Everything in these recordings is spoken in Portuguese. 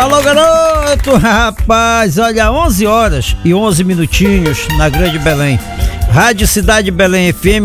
Alô, garoto, rapaz, olha, 11 horas e 11 minutinhos na Grande Belém. Rádio Cidade Belém FM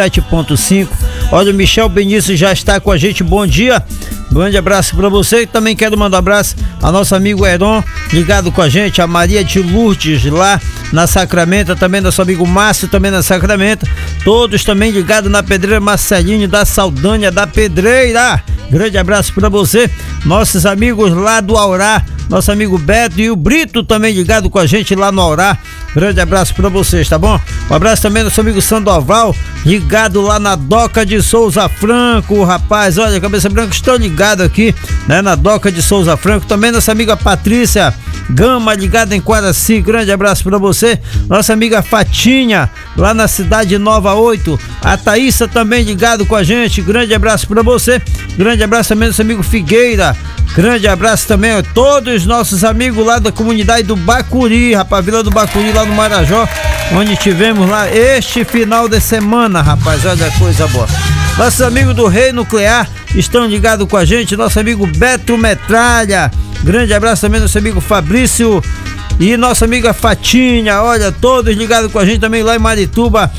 87.5. Olha, o Michel Benício já está com a gente, bom dia. Grande abraço para você. Também quero mandar um abraço ao nosso amigo Heron, ligado com a gente, a Maria de Lourdes lá na Sacramento, também nosso amigo Márcio também na Sacramento, todos também ligados na Pedreira Marcelinho da Saldanha da Pedreira. Grande abraço para você, nossos amigos lá do Aurá, nosso amigo Beto e o Brito também ligado com a gente lá no Aurá. Grande abraço para vocês, tá bom? Um abraço também ao nosso amigo Sandoval, ligado lá na Doca de Souza Franco, rapaz, olha, Cabeça Branca, estou ligado aqui, né, na Doca de Souza Franco. Também nossa amiga Patrícia Gama, ligada em Quaraci, grande abraço para você. Nossa amiga Fatinha, lá na Cidade Nova 8, a Thaísa também ligado com a gente, grande abraço para você. Grande abraço também ao nosso amigo Figueira, grande abraço também a todos os nossos amigos lá da comunidade do Bacuri, rapaz, Vila do Bacuri, lá no Marajó, onde tivemos lá este final de semana, rapaz, olha coisa boa. Nossos amigos do Rei Nuclear estão ligados com a gente, nosso amigo Beto Metralha, grande abraço também ao nosso amigo Fabrício e nossa amiga Fatinha, olha, todos ligados com a gente também lá em Marituba,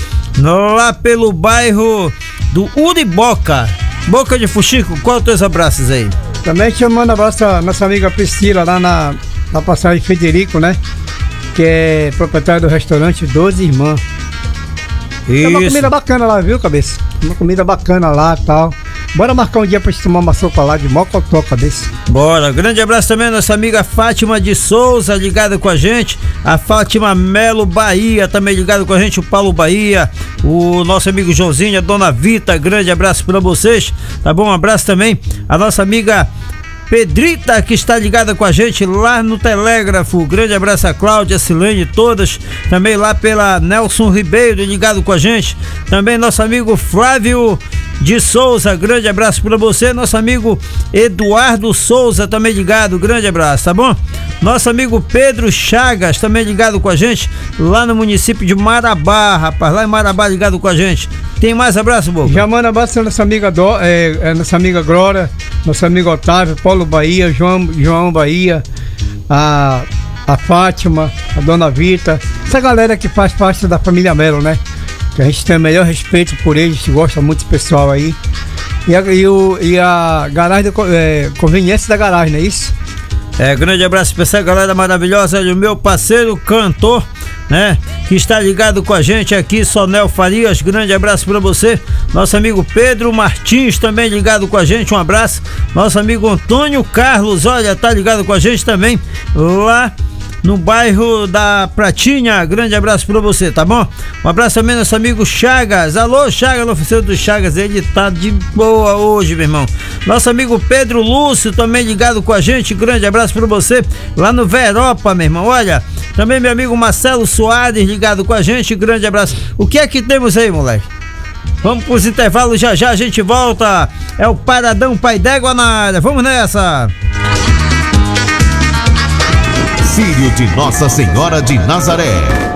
lá pelo bairro do Uriboca, Boca de Fuxico. Qual os teus abraços aí? Também te mando um abraço a nossa amiga Priscila lá na passagem Federico, né? Que é proprietária do restaurante 12 Irmãs. Isso. É uma comida bacana lá, viu, Cabeça? Uma comida bacana lá e tal. Bora marcar um dia pra gente tomar uma sopa lá de mocotó, Cabeça. Bora. Grande abraço também à nossa amiga Fátima de Souza, ligada com a gente. A Fátima Melo Bahia, também ligado com a gente. O Paulo Bahia, o nosso amigo Joãozinho, a Dona Vita, grande abraço pra vocês, tá bom? Um abraço também à nossa amiga Pedrita, que está ligada com a gente lá no Telégrafo. Grande abraço a Cláudia, a Silene, todas. Também lá pela Nelson Ribeiro, ligado com a gente. Também nosso amigo Flávio de Souza, grande abraço para você. Nosso amigo Eduardo Souza, também ligado, grande abraço, tá bom? Nosso amigo Pedro Chagas, também ligado com a gente, lá no município de Marabá, rapaz, lá em Marabá, ligado com a gente. Tem mais abraço, Boca? Já manda abraço a nossa amiga, nossa amiga Glória, nosso amigo Otávio, Paulo Bahia, João Bahia, a Fátima, a Dona Vita, essa galera que faz parte da família Melo, né? Que a gente tem o melhor respeito por eles, a gente gosta muito do pessoal aí. E a garagem, conveniência da garagem, não é isso? Grande abraço pra essa galera maravilhosa, o meu parceiro cantor, né, que está ligado com a gente aqui, Sonel Farias, grande abraço pra você. Nosso amigo Pedro Martins também ligado com a gente, um abraço. Nosso amigo Antônio Carlos, olha, tá ligado com a gente também, lá no bairro da Pratinha, grande abraço pra você, tá bom? Um abraço também nosso amigo Chagas, alô Chagas, no oficina do Chagas, ele tá de boa hoje, meu irmão. Nosso amigo Pedro Lúcio também ligado com a gente, grande abraço pra você, lá no Veropa, meu irmão, olha, também meu amigo Marcelo Soares ligado com a gente, grande abraço. O que é que temos aí, moleque? Vamos pros intervalos, já já a gente volta, é o Paradão Pai d'Égua na área, vamos nessa! Filho de Nossa Senhora de Nazaré,